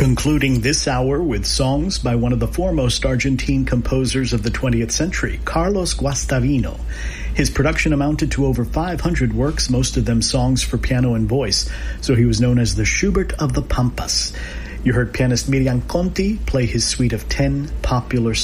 Concluding this hour with songs by one of the foremost Argentine composers of the 20th century, Carlos Guastavino. His production amounted to over 500 works, most of them songs for piano and voice, so he was known as the Schubert of the Pampas. You heard pianist Miriam Conti play his suite of 10 popular